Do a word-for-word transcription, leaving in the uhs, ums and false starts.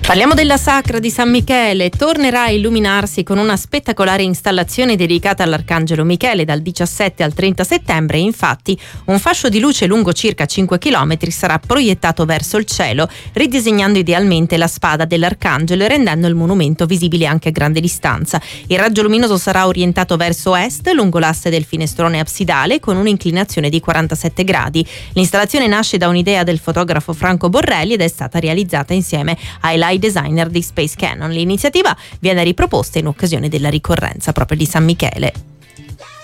Parliamo della Sacra di San Michele. Tornerà a illuminarsi con una spettacolare installazione dedicata all'Arcangelo Michele dal diciassette al trenta settembre. Infatti, un fascio di luce lungo circa cinque chilometri sarà proiettato verso il cielo, ridisegnando idealmente la spada dell'Arcangelo e rendendo il monumento visibile anche a grande distanza. Il raggio luminoso sarà orientato verso est, lungo l'asse del finestrone absidale, con un'inclinazione di quarantasette gradi. L'installazione nasce da un'idea del fotografo Franco Borrelli ed è stata realizzata insieme ai light designer di Space Cannon. L'iniziativa viene riproposta in occasione della ricorrenza proprio di San Michele.